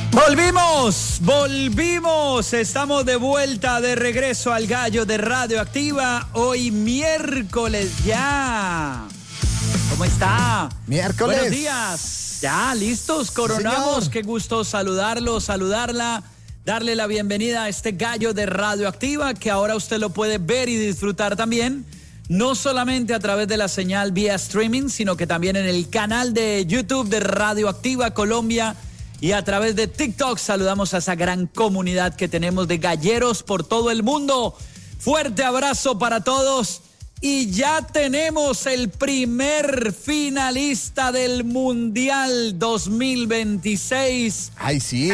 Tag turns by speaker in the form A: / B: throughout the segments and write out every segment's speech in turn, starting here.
A: Volvimos, estamos de vuelta, de regreso al Gallo de Radioactiva, hoy miércoles ya. ¿Cómo está?
B: Miércoles.
A: Buenos días. Ya, listos, coronamos,
B: Sí,
A: qué gusto saludarlo, saludarla, darle la bienvenida a este Gallo de Radioactiva, que ahora usted lo puede ver y disfrutar también, no solamente a través de la señal vía streaming, sino que también en el canal de YouTube de Radioactiva Colombia. Y a través de TikTok saludamos a esa gran comunidad que tenemos de galleros por todo el mundo. Fuerte abrazo para todos. Y ya tenemos el primer finalista del Mundial 2026.
B: ¡Ay, sí!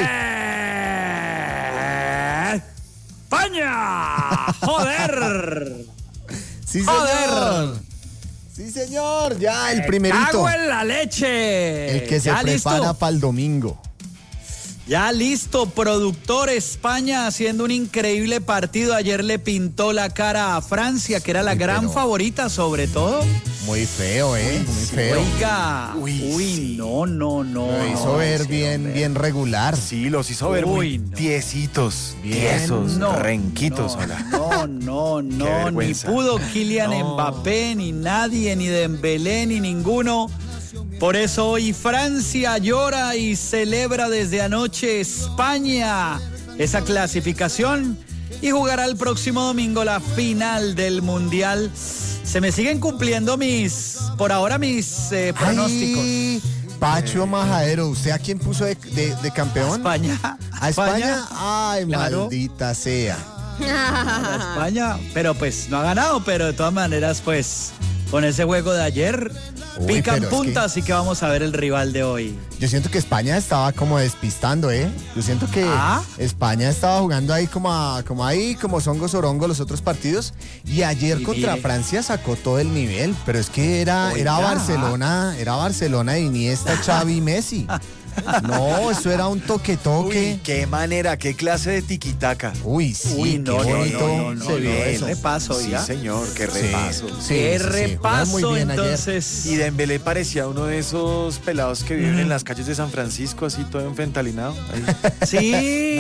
A: ¡España! ¡Joder!
B: ¡Sí, señor!
A: ¡Joder!
B: ¡Sí, señor! Ya, el primerito.
A: ¡Cago en la leche!
B: El que se prepara para el domingo.
A: Ya listo, productor España haciendo un increíble partido. Ayer le pintó la cara a Francia, que era la gran favorita sobre todo.
B: Muy feo, muy feo.
A: Oiga,
C: sí.
A: no.
B: Lo hizo ver bien regular.
C: Sí, los hizo ver muy tiesitos, tiesos, renquitos.
A: No, ni
C: vergüenza.
A: pudo Kylian Mbappé, ni nadie, ni Dembélé, ni ninguno. Por eso hoy Francia llora y celebra desde anoche España esa clasificación y jugará el próximo domingo la final del Mundial. Se me siguen cumpliendo por ahora mis pronósticos.
B: Ay, Pacho Majadero, ¿usted a quién puso de campeón?
A: España.
B: ¿A España? Ay,
A: claro.
B: Maldita sea.
A: A España, pero pues no ha ganado, pero de todas maneras pues con ese juego de ayer pican puntas, así que vamos a ver el rival de hoy.
B: Yo siento que España estaba como despistando, Yo siento que España estaba jugando ahí como songo sorongo los otros partidos. Y ayer contra Francia sacó todo el nivel. Pero es que era Barcelona de Iniesta, Xavi y Messi. No, eso era un toque-toque.
C: Uy, qué manera, qué clase de tiquitaca.
B: Uy, sí, qué bonito se vio eso.
A: Repaso,
C: sí,
A: ¿ya?
C: señor, qué repaso.
A: Qué repaso,
B: muy bien
A: entonces.
C: Y Dembélé parecía uno de esos pelados que viven en las calles de San Francisco, así todo enfentalinado.
A: Sí,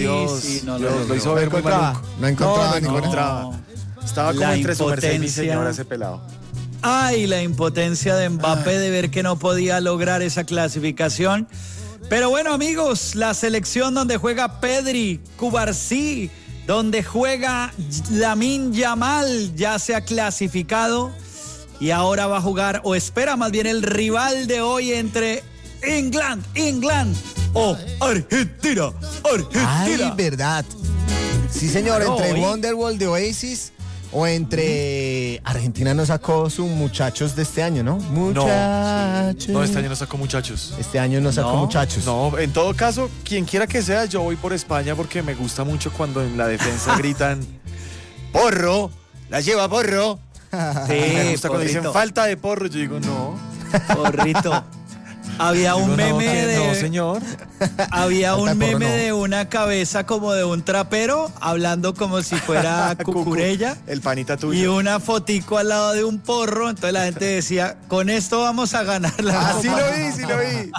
C: lo hizo ver muy maluco.
B: No encontraba.
C: Estaba como entre su merced y mi señora ese pelado.
A: Ay, la impotencia de Mbappé de ver que no podía lograr esa clasificación. Pero bueno, amigos, la selección donde juega Pedri, Cubarsí, donde juega Lamine Yamal, ya se ha clasificado y ahora va a jugar, o espera más bien, el rival de hoy entre England o Argentina.
B: Ay, verdad. Sí, señor, entre
A: hoy
B: Wonderwall de Oasis o entre Argentina no sacó sus muchachos de este año, ¿no? Muchachos.
C: No, este año no sacó muchachos.
B: Este año no sacó muchachos.
C: No, en todo caso, quien quiera que sea, yo voy por España porque me gusta mucho cuando en la defensa gritan ¡Porro! ¡La lleva Porro!
A: Sí,
C: me gusta cuando dicen
A: porrito.
C: falta de porro, yo digo no.
A: Porrito. Había un meme
C: No, señor.
A: Había un
B: Falta de porro,
A: meme
B: no.
A: de una cabeza como de un trapero hablando como si fuera Cucurella
C: El panita
A: y
C: tuyo.
A: una fotico al lado de un porro. Entonces la gente decía, con esto vamos a ganar la
C: Sí
A: Copa.
C: lo vi.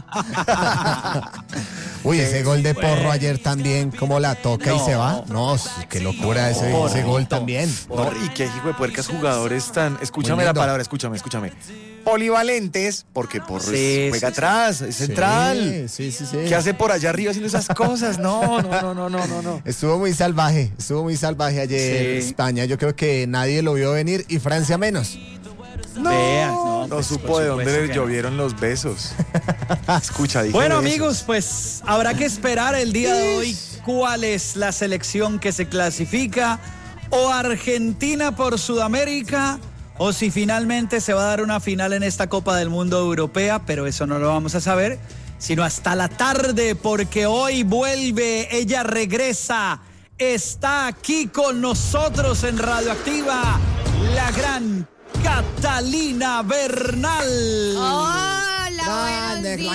B: Uy, ese gol de Porro ayer también, como la toca y se va. No, qué locura ese gol también.
C: No, y qué hijo de puercas jugadores tan... Escúchame
B: Muy
C: la
B: lindo.
C: palabra, escúchame. Polivalentes, porque Porro
A: Sí,
C: juega
A: sí,
C: atrás, es central.
B: Sí.
C: ¿Qué hace por allá arriba haciendo esas cosas? No.
B: Estuvo muy salvaje ayer España. Yo creo que nadie lo vio venir y Francia menos.
C: No
A: pues,
C: supo
A: por
C: de dónde
A: supuesto
C: le
A: que no.
C: llovieron los besos. Escucha, dije
A: Bueno,
C: besos.
A: amigos, pues habrá que esperar el día de hoy cuál es la selección que se clasifica, o Argentina por Sudamérica, o si finalmente se va a dar una final en esta Copa del Mundo Europea, pero eso no lo vamos a saber sino hasta la tarde, porque hoy vuelve, ella regresa, está aquí con nosotros en Radioactiva, la gran Catalina Bernal.
D: Hola, buenos días.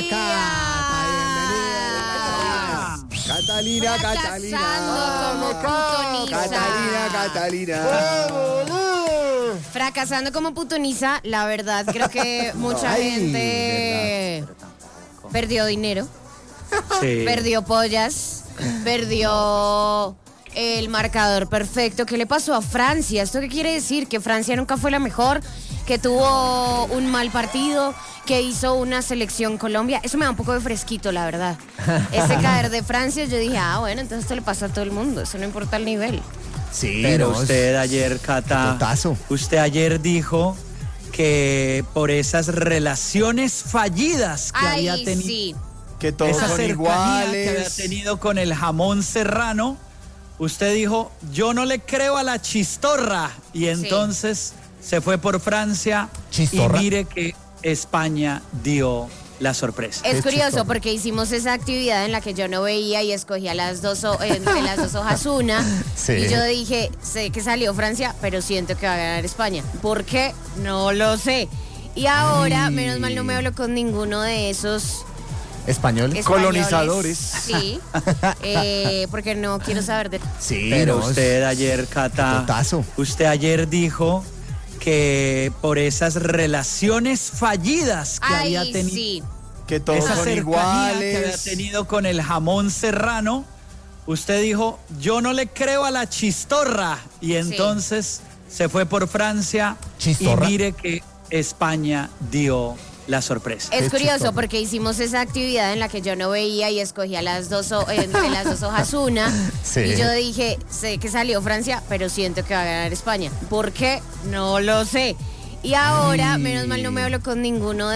B: Catalina.
D: Fracasando como putoniza, la verdad, creo que mucha gente perdió dinero.
A: Sí.
D: Perdió pollas, perdió el marcador perfecto. ¿Qué le pasó a Francia? ¿Esto qué quiere decir? ¿Que Francia nunca fue la mejor? ¿Que tuvo un mal partido? ¿Que hizo una selección Colombia? Eso me da un poco de fresquito, la verdad. Ese caer de Francia, yo dije, bueno, entonces esto le pasa a todo el mundo. Eso no importa el nivel.
B: Sí,
A: Pero
B: no,
A: usted ayer, Cata,
B: totazo.
A: usted ayer dijo que por esas relaciones fallidas que había tenido,
D: sí.
C: Que todos
A: esa
C: son
A: cercanía que había
C: iguales.
A: tenido con el jamón serrano, usted dijo, yo no le creo a la chistorra. Y entonces se fue por Francia.
B: ¿Chistorra?
A: Y mire que España dio la sorpresa.
D: Es
B: Qué
D: curioso
B: chistoso.
D: porque hicimos esa actividad en la que yo no veía y escogía entre las dos hojas una.
B: Sí.
D: Y yo dije, sé que salió Francia, pero siento que va a ganar España. ¿Por qué? No lo sé. Y ahora, menos mal, no me hablo con ninguno de esos
B: ¿Españoles?
C: Colonizadores.
D: Sí, porque no quiero saber de...
B: Sí,
A: Pero
B: no,
A: usted ayer, Cata,
B: totazo.
A: usted ayer dijo que por esas relaciones fallidas que había tenido,
D: sí.
C: Que todos
A: esa
C: son
A: cercanía que había
C: iguales.
A: tenido con el jamón serrano, usted dijo, yo no le creo a la chistorra. Y entonces se fue por Francia.
B: ¿Chistorra?
A: Y mire que España dio la sorpresa.
D: Es
B: Qué
D: curioso
B: chistoso.
D: porque hicimos esa actividad en la que yo no veía y escogía entre las dos hojas una.
B: Sí.
D: Y yo dije, sé que salió Francia, pero siento que va a ganar España. ¿Por qué? No lo sé. Y ahora, menos mal, no me hablo con ninguno de